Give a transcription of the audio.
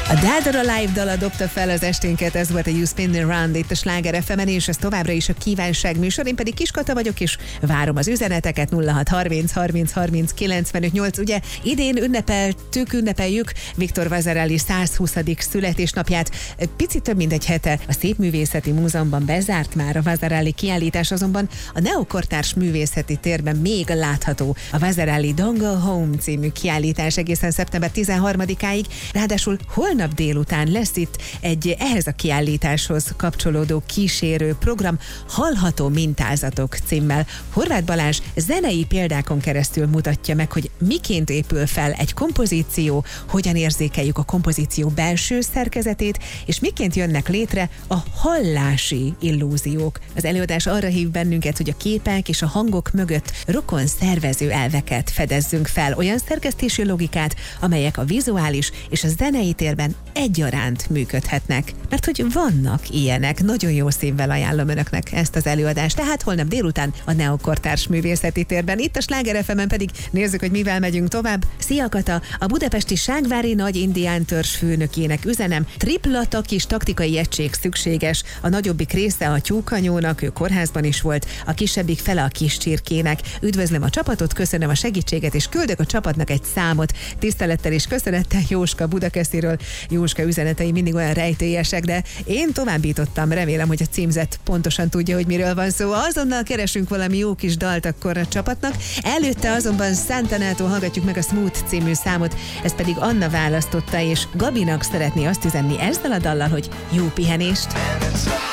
A Dead or Alive dala dobta fel az esténket, ez volt a You Spin Me Round itt a Sláger FM-en, és ez továbbra is a kívánság műsor. Én pedig Kiskata vagyok, és várom az üzeneteket 0630 30 30 95 8. Ugye idén ünnepeljük Victor Vasarely 120. születésnapját. Picit több mint egy hete a Szépművészeti Múzeumban bezárt már a Vasarely kiállítás, azonban a Neokortárs Művészeti Térben még látható a Vasarely Don't Go Home című kiállítás egészen szeptember 13-áig. Ráadásul holnap délután lesz itt egy ehhez a kiállításhoz kapcsolódó kísérő program, Hallható mintázatok címmel. Horváth Balázs zenei példákon keresztül mutatja meg, hogy miként épül fel egy kompozíció, hogyan érzékeljük a kompozíció belső szerkezetét, és miként jönnek létre a hallási illúziók. Az előadás arra hív bennünket, hogy a képek és a hangok mögött rokon szervező elveket fedezzünk fel, olyan szerkesztési logikát, amelyek a vizuális és a zenei térben egyaránt működhetnek. Mert hogy vannak ilyenek, nagyon jó szívvel ajánlom önöknek ezt az előadást. Tehát holnap délután a Neokortárs Művészeti Térben, itt a Sláger FM-en pedig nézzük, hogy mivel megyünk tovább. Szia Kata, a budapesti Ságvári Nagy Indián Törzs főnökének üzenem, tripla kis taktikai egység szükséges. A nagyobbik része a tyúkanyónak, ő kórházban is volt, a kisebbik fele a kis csirkének. Üdvözlöm a csapatot, köszönöm a segítséget, és küldök a csapatnak egy számot. Tisztelettel és köszönettel Jóska Budakesziről. Jóska üzenetei mindig olyan rejtélyesek, de én továbbítottam, remélem, hogy a címzett pontosan tudja, hogy miről van szó. Azonnal keresünk valami jó kis dalt akkor a csapatnak. Előtte azonban Santanától hallgatjuk meg a Smooth című számot, ezt pedig Anna választotta, és Gabinak szeretné azt üzenni ezzel a dallal, hogy jó pihenést.